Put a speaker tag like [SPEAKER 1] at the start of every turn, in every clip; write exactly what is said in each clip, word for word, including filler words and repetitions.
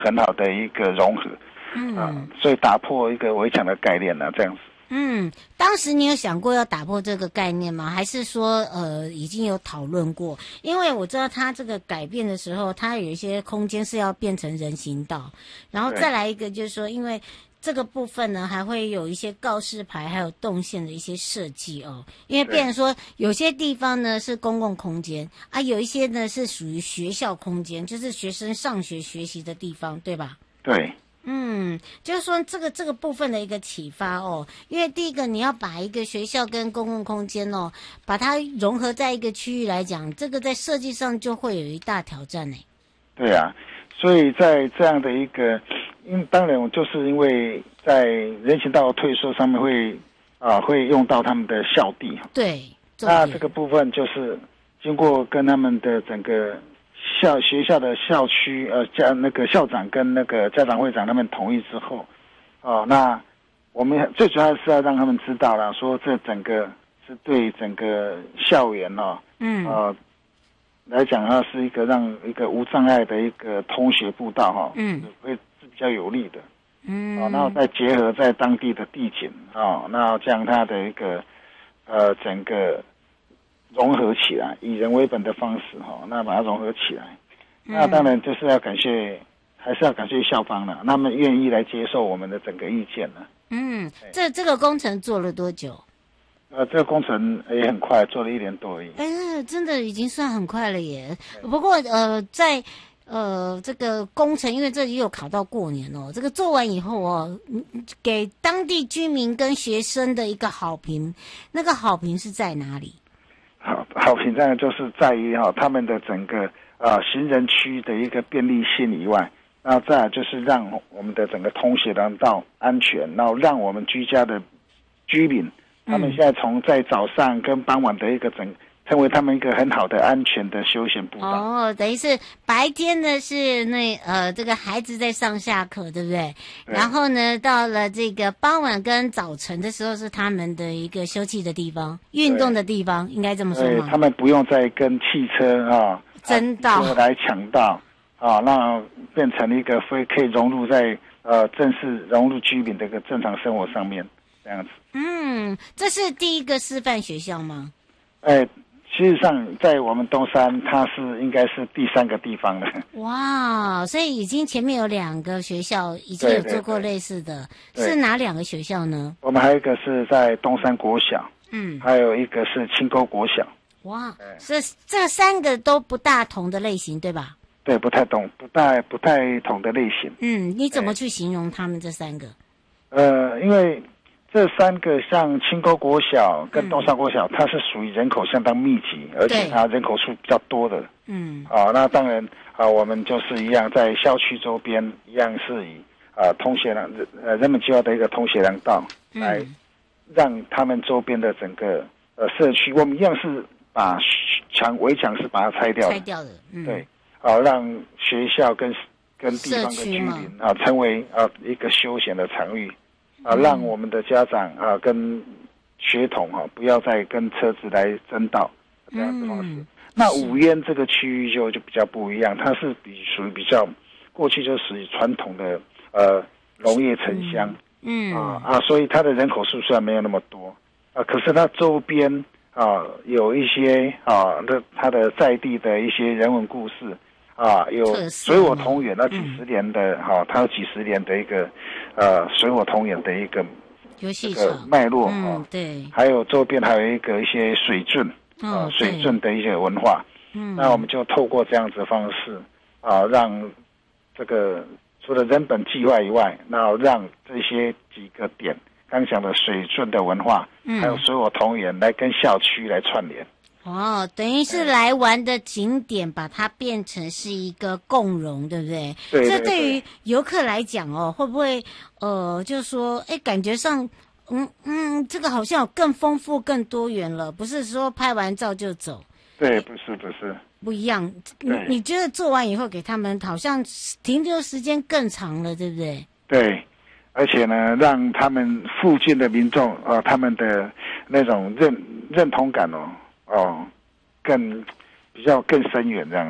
[SPEAKER 1] 很好的一个融合。嗯、呃，所以打破一个围墙的概念呢、啊，这样子。
[SPEAKER 2] 嗯，当时你有想过要打破这个概念吗？还是说呃已经有讨论过？因为我知道它这个改变的时候，它有一些空间是要变成人行道，然后再来一个就是说，因为这个部分呢还会有一些告示牌，还有动线的一些设计哦。因为变成说有些地方呢是公共空间啊，有一些呢是属于学校空间，就是学生上学学习的地方，对吧？
[SPEAKER 1] 对。
[SPEAKER 2] 嗯，就是说这个这个部分的一个启发哦，因为第一个你要把一个学校跟公共空间哦，把它融合在一个区域来讲，这个在设计上就会有一大挑战呢。
[SPEAKER 1] 对啊，所以在这样的一个，因当然就是因为在人行道退缩上面会啊、呃、会用到他们的校地，
[SPEAKER 2] 对，
[SPEAKER 1] 那这个部分就是经过跟他们的整个。校学校的校区呃家那个校长跟那个家长会长他们同意之后，哦，那我们最主要是要让他们知道啦，说这整个是对整个校园哦，嗯呃来讲啊是一个让一个无障碍的一个通学步道哈、哦，嗯，会是比较有利的，嗯，哦，然后再结合在当地的地景哦，那将它的一个呃整个。融合起来，以人为本的方式哈，那把它融合起来。嗯、那当然就是要感谢，还是要感谢校方了，他们愿意来接受我们的整个意见了。
[SPEAKER 2] 嗯，这这个工程做了多久？
[SPEAKER 1] 呃，这个工程也很快，做了一年多而已。
[SPEAKER 2] 哎，真的已经算很快了耶。不过呃，在呃这个工程，因为这也有考到过年哦，这个做完以后哦，给当地居民跟学生的一个好评，那个好评是在哪里？
[SPEAKER 1] 好好评站就是在于哈、哦、他们的整个呃行人区的一个便利性以外，然后再来就是让我们的整个通学廊道安全，然后让我们居家的居民，他们现在从在早上跟傍晚的一个整成为他们一个很好的安全的休闲步道。
[SPEAKER 2] 哦，等于是白天呢是那呃这个孩子在上下课，对不对？对。然后呢，到了这个傍晚跟早晨的时候是他们的一个休憩的地方、运动的地方，应该这么说吗？
[SPEAKER 1] 他们不用再跟汽车啊
[SPEAKER 2] 争道、
[SPEAKER 1] 啊、来抢道啊，那变成一个非可以融入在呃正式融入居民的一个正常生活上面这样子。
[SPEAKER 2] 嗯，这是第一个示范学校吗？
[SPEAKER 1] 哎。事实上，在我们东山，它是应该是第三个地方了。
[SPEAKER 2] 哇，所以已经前面有两个学校已经有做过类似的，对对对，是哪两个学校呢？
[SPEAKER 1] 我们还有一个是在东山国小，嗯，还有一个是青沟国小。
[SPEAKER 2] 哇，这这三个都不大同的类型，对吧？
[SPEAKER 1] 对，不太同，不太不太同的类型。
[SPEAKER 2] 嗯，你怎么去形容他们这三个？
[SPEAKER 1] 呃，因为。这三个像青沟国小跟东山国小，嗯、它是属于人口相当密集，而且它人口数比较多的。嗯，啊，那当然啊，我们就是一样在校区周边一样是以啊通学廊呃人们计划的一个通学廊道来让他们周边的整个呃社区，我们一样是把墙围墙是把它拆掉的，
[SPEAKER 2] 拆掉的，嗯、
[SPEAKER 1] 对，啊，让学校跟跟地方的居民啊成为啊一个休闲的场域。啊，让我们的家长啊跟学童哈、啊、不要再跟车子来争道这样的方式。嗯、那五烟这个区域就就比较不一样，它是比属于比较过去就属于传统的呃农业城乡，嗯啊啊，所以它的人口数虽然没有那么多啊，可是它周边啊有一些啊的它的在地的一些人文故事。啊，有水火同源，那几十年的哈、嗯啊，它有几十年的一个呃水火同源的一个
[SPEAKER 2] 游戏
[SPEAKER 1] 这个脉络啊、
[SPEAKER 2] 嗯，对，
[SPEAKER 1] 还有周边还有一个一些水圳啊、哦、水圳的一些文化，嗯，那我们就透过这样子的方式啊，让这个除了人本计划以外，那让这些几个点刚讲的水圳的文化，嗯，还有水火同源来跟校区来串联。
[SPEAKER 2] 哦，等于是来玩的景点，把它变成是一个共融，对不对？
[SPEAKER 1] 对对对。
[SPEAKER 2] 这对于游客来讲哦，会不会呃，就是说，哎，感觉上，嗯嗯，这个好像有更丰富、更多元了，不是说拍完照就走。
[SPEAKER 1] 对，不是不是。
[SPEAKER 2] 不一样，你你觉得做完以后给他们好像停留时间更长了，对不对？
[SPEAKER 1] 对，而且呢，让他们附近的民众啊、呃，他们的那种认认同感哦。哦，更比较更深远这样子。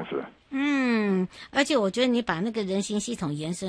[SPEAKER 2] 嗯，而且我觉得你把那个人行系统延伸